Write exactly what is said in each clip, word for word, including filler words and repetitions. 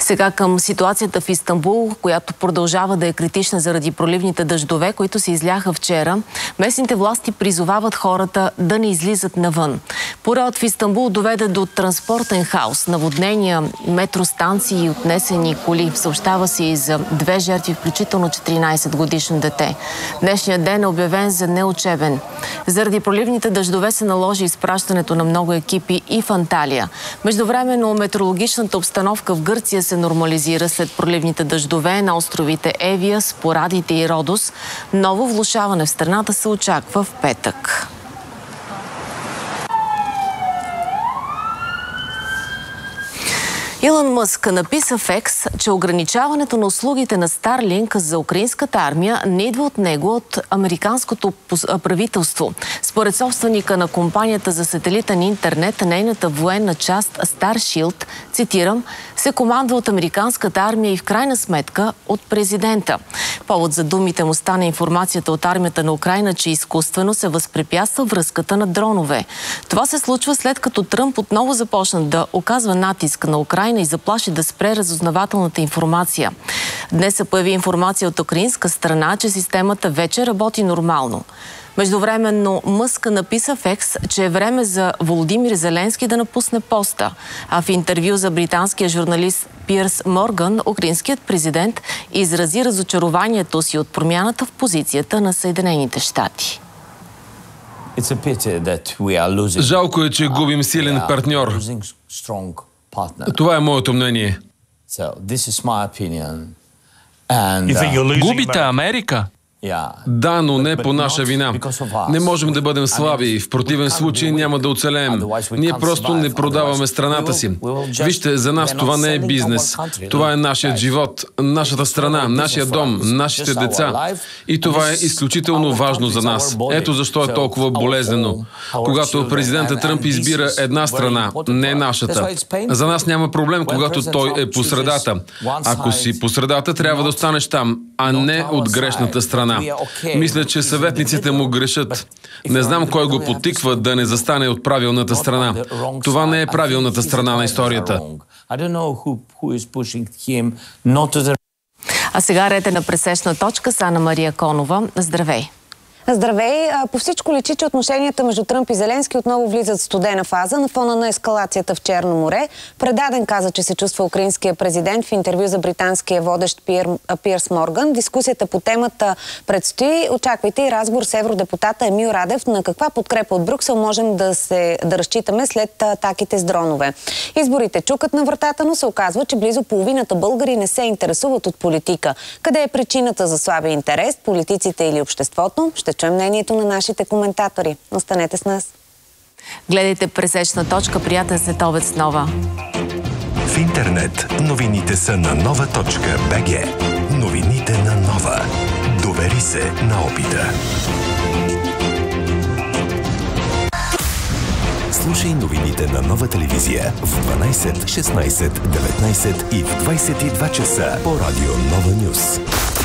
Сега към ситуацията в Истанбул, която продължава да е критична заради проливните дъждове, които се изляха вчера. Местните власти призовават хората да не излизат навън. Поройът в Истанбул доведе до транспортен хаос, наводнения, метростанции и отнесени коли. Съобщава се и за две жертви, включително четиринайсет годишно дете. Днешният ден е обявен за неучебен. Заради проливните дъждове се наложи изпращането на много екипи и в Анталия. Междувременно метеорологичната обстановка в Гърция се нормализира след проливните дъждове на островите Евия, Спорадите и Родос. Ново влошаване в страната се очаква в петък. Илон Мъск написа в Екс, че ограничаването на услугите на Старлинк за украинската армия не идва от него, от американското правителство. Според собственика на компанията за сателитен интернет, нейната военна част Starship, цитирам, се командва от американската армия и в крайна сметка от президента. Повод за думите му стана информацията от армията на Украйна, че изкуствено се възпрепятства връзката на дронове. Това се случва след като Тръмп отново започна да оказва натиск на Украйна и заплаши да спре разузнавателната информация. Днес се появи информация от украинска страна, че системата вече работи нормално. Междувременно Мъск написа в Екс, че е време за Володимир Зеленски да напусне поста. А в интервю за британския журналист Пирс Морган, украинският президент изрази разочарованието си от промяната в позицията на Съединените щати. Жалко е, че губим силен партньор. Това е моето мнение. Губите Америка? Да, но не по наша вина. Не можем да бъдем слаби. В противен случай няма да оцелеем. Ние просто не продаваме страната си. Вижте, за нас това не е бизнес. Това е нашият живот, нашата страна, нашия дом, нашите деца. И това е изключително важно за нас. Ето защо е толкова болезнено. Когато президентът Тръмп избира една страна, не нашата. За нас няма проблем, когато той е по средата. Ако си по средата, трябва да останеш там, а не от грешната страна. Мисля, че съветниците му грешат. Не знам кой го подтиква да не застане от правилната страна. Това не е правилната страна на историята. А сега ред е на пресечна точка с Ана Мария Конова. Здравей! Здравей! По всичко личи, че отношенията между Тръмп и Зеленски отново влизат в студена фаза на фона на ескалацията в Черно море. Предаден каза, че се чувства украинския президент в интервю за британския водещ Пир, Пирс Морган. Дискусията по темата предстои. Очаквайте и разговор с евродепутата Емил Радев. На каква подкрепа от Брюксел можем да, се, да разчитаме след атаките с дронове. Изборите чукат на вратата, но се оказва, че близо половината българи не се интересуват от политика. Къде е причината за слабия интерес? Политиците или обществото? Ще чуем мнението на нашите коментатори. Останете с нас. Гледайте пресечна точка. Приятен следобед с Нова. В интернет новините са на нова точка бг. Новините на Нова. Довери се на опита. Слушай новините на Нова телевизия в дванайсет, шестнайсет, деветнайсет и в двайсет и два часа по радио Нова Нюс.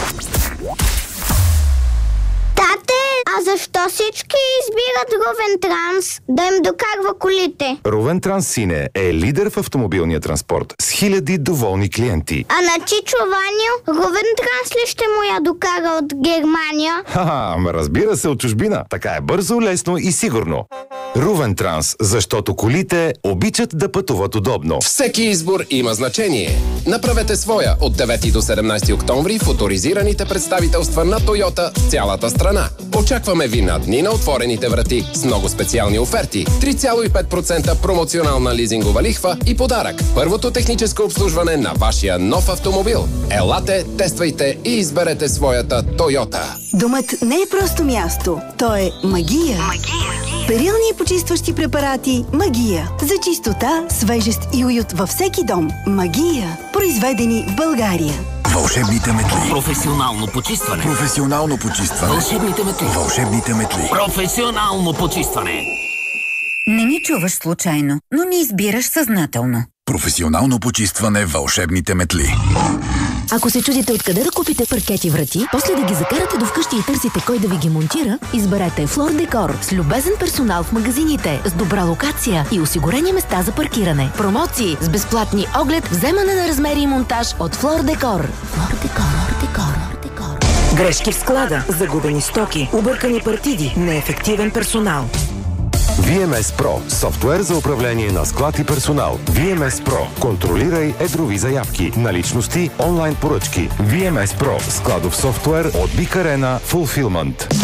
А защо всички избират Ровен Транс да им докарва колите? Ровен Транс Сине е лидер в автомобилния транспорт с хиляди доволни клиенти. А на Чичо Ваню Ровен Транс ли ще му я докара от Германия? Ха-ха, разбира се, от чужбина. Така е бързо, лесно и сигурно. Ровен Транс, защото колите обичат да пътуват удобно. Всеки избор има значение. Направете своя от девети до седемнайсети октомври в оторизираните представителства на Тойота в цялата страна. Очакваме ви на дни на отворените врати с много специални оферти, три цяло и пет процента промоционална лизингова лихва и подарък. Първото техническо обслужване на вашия нов автомобил. Елате, тествайте и изберете своята Тойота. Домът не е просто място. То е магия. Магия. Перилни и почистващи препарати Магия. За чистота, свежест и уют във всеки дом. Магия. Произведени в България. Вълшебните метли. Професионално почистване. Професионално почистване. Вълшебните метли. Вълшебните метли. Професионално почистване. Не ни чуваш случайно, но ни избираш съзнателно. Професионално почистване. Вълшебните метли. Ако се чудите откъде да купите паркети врати, после да ги закарате до вкъщи и търсите кой да ви ги монтира, изберете Флор Декор с любезен персонал в магазините, с добра локация и осигурени места за паркиране. Промоции с безплатни оглед, вземане на размери и монтаж от Флор Декор. Флор Декор, Декор, Декор. Грешки в склада, загубени стоки, объркани партиди, неефективен персонал. ви ем ес Pro – софтуер за управление на склад и персонал. ви ем ес Pro – контролирай едрови заявки, наличности, онлайн поръчки. ви ем ес Pro – складов софтуер от Big Arena Fulfillment.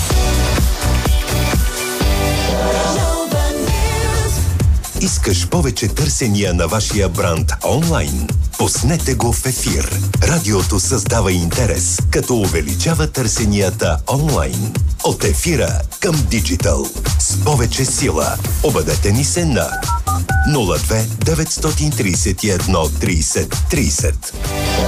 Искаш повече търсения на вашия бранд онлайн? Пуснете го в ефир. Радиото създава интерес, като увеличава търсенията онлайн. От ефира към диджитал. С повече сила. Обадете ни се на нула две деветстотин тридесет и едно тридесет тридесет.